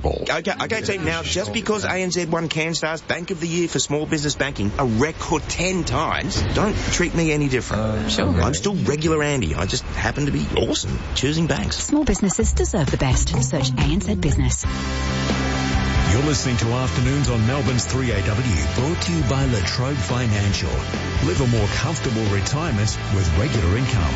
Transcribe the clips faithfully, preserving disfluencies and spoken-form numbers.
call. Okay, okay, team. Now, just because A N Z won CanStar's Bank of the Year for small business banking a record ten times, don't treat me any different. Uh, sure. I'm still regular Andy. I just happen to be awesome choosing banks. Small businesses deserve the best. Search A N Z Business. You're listening to Afternoons on Melbourne's three A W, brought to you by La Trobe Financial. Live a more comfortable retirement with regular income.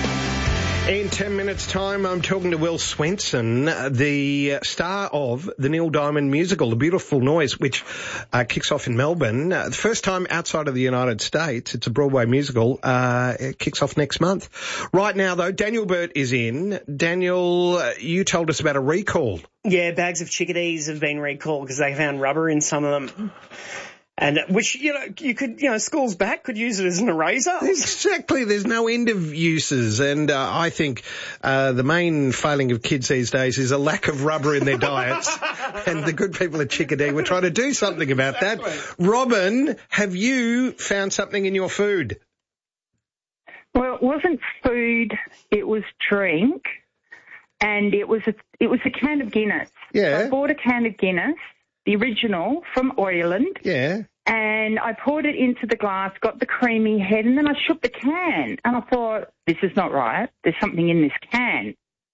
In ten minutes' time, I'm talking to Will Swenson, the star of the Neil Diamond musical, The Beautiful Noise, which uh, kicks off in Melbourne. Uh, the first time outside of the United States. It's a Broadway musical. Uh, it kicks off next month. Right now, though, Daniel Burt is in. Daniel, uh, you told us about a recall. Yeah, bags of chickadees have been recalled because they found rubber in some of them. And which, you know, you could, you know, schools back could use it as an eraser. Exactly. There's no end of uses. And uh, I think uh, the main failing of kids these days is a lack of rubber in their diets. And the good people at Chickadee were trying to do something about exactly. that. Robin, have you found something in your food? Well, it wasn't food. It was drink. And it was a, it was a can of Guinness. Yeah. So I bought a can of Guinness, the original from Ireland. Yeah. And I poured it into the glass, got the creamy head, and then I shook the can. And I thought, this is not right. There's something in this can.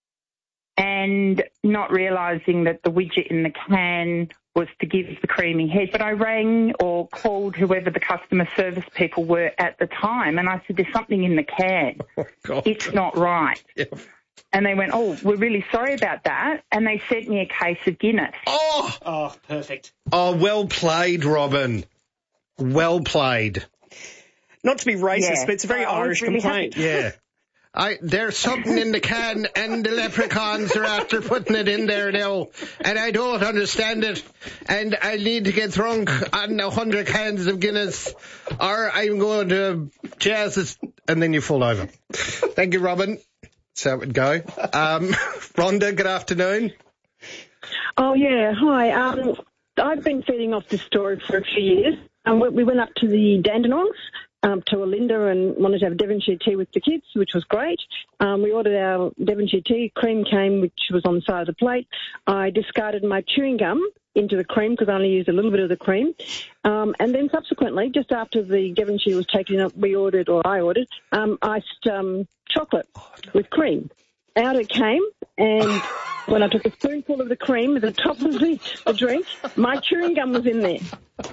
And not realising that the widget in the can was to give the creamy head. But I rang or called whoever the customer service people were at the time, and I said, there's something in the can. Oh, God. It's not right. Yeah. And they went, oh, we're really sorry about that. And they sent me a case of Guinness. Oh! Oh, perfect. Oh, well played, Robin. Well played. Not to be racist, yeah. but it's a very oh, Irish really complaint. Happy. Yeah. I, there's something in the can and the leprechauns are after putting it in there now. And I don't understand it. And I need to get drunk on a hundred cans of Guinness or I'm going to jazz this. And then you fall over. Thank you, Robin. That's how it would go. Um, Rhonda, good afternoon. Oh, yeah. Hi. Um, I've been feeding off this story for a few years. Um, we went up to the Dandenongs, um, to Alinda and wanted to have Devonshire tea with the kids, which was great. Um, we ordered our Devonshire tea. Cream came, which was on the side of the plate. I discarded my chewing gum into the cream because I only used a little bit of the cream. Um, and then subsequently, just after the Devonshire was taken up, we ordered, or I ordered, um, iced um, chocolate with cream. Out it came, and when I took a spoonful of the cream at the top of the, the drink, my chewing gum was in there.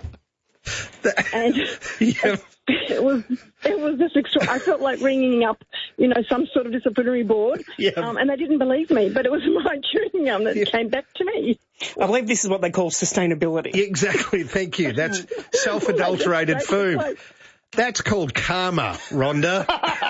And yeah. it was it was just extra. I felt like ringing up, you know, some sort of disciplinary board, yeah. um, and they didn't believe me. But it was my chewing gum that yeah. came back to me. I believe this is what they call sustainability. Exactly. Thank you. That's self-adulterated food. That's called karma, Rhonda.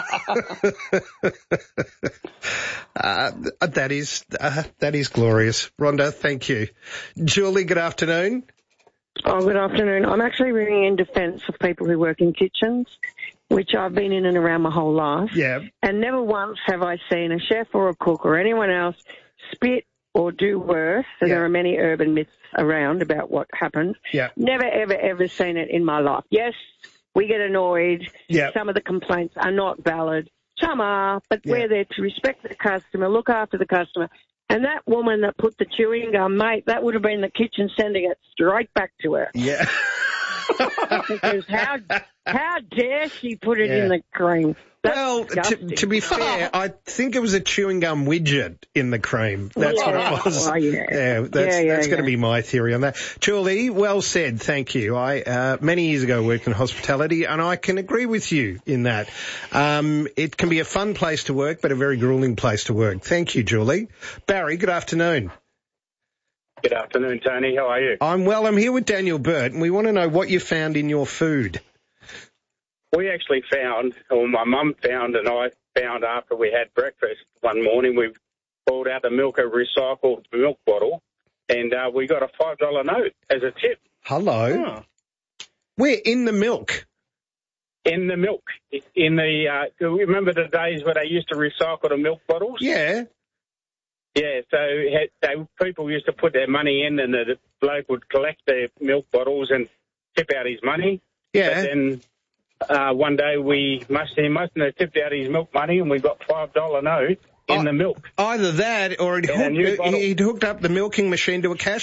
uh, that is uh, that is glorious, Rhonda. Thank you, Julie. Good afternoon. Oh, good afternoon. I'm actually ringing in defence of people who work in kitchens, which I've been in and around my whole life. Yeah. And never once have I seen a chef or a cook or anyone else spit or do worse. So yeah. there are many urban myths around about what happens. Yeah. Never, ever, ever seen it in my life. Yes, we get annoyed. Yeah. Some of the complaints are not valid. Some are, but yeah. we're there to respect the customer, look after the customer. And that woman that put the chewing gum, mate, that would have been the kitchen sending it straight back to her. Yeah. Because how how dare she put it yeah. in the cream? That's well, to, to be fair, I think it was a chewing gum widget in the cream. That's yeah. what it was. Oh, yeah. yeah, that's, yeah, yeah, that's yeah. going to be my theory on that. Julie, well said. Thank you. I uh, many years ago worked in hospitality, and I can agree with you in that. Um, it can be a fun place to work, but a very grueling place to work. Thank you, Julie. Barry, good afternoon. Good afternoon, Tony. How are you? I'm well. I'm here with Daniel Burt, and we want to know what you found in your food. We actually found, or my mum found and I found after we had breakfast one morning, we pulled out the milk, a recycled milk bottle, and uh, we got a five dollar note as a tip. Hello. Oh. We're in the milk. In the milk. In the, uh, do you remember the days where they used to recycle the milk bottles? Yeah. Yeah, so they, people used to put their money in and the bloke would collect their milk bottles and tip out his money. Yeah. But then uh, one day we must he mustn't have tipped out his milk money and we got five dollar note in oh, the milk. Either that or he'd hooked, he'd hooked up the milking machine to a cash